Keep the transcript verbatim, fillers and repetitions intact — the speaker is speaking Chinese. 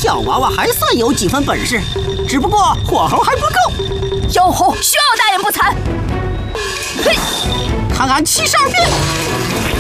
小娃娃还算有几分本事，只不过火候还不够。 妖猴需要大言不惭。嘿， 看俺七十二变！